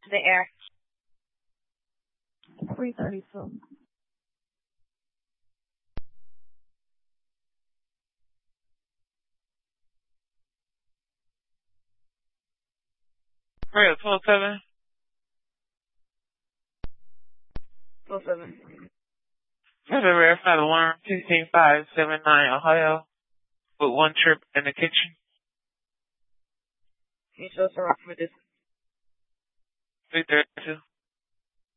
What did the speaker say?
The air. 332. Real 12-7. 12-7. Never verified alarm 16579 Ohio with one trip in the kitchen. Can you show us around for this? 332.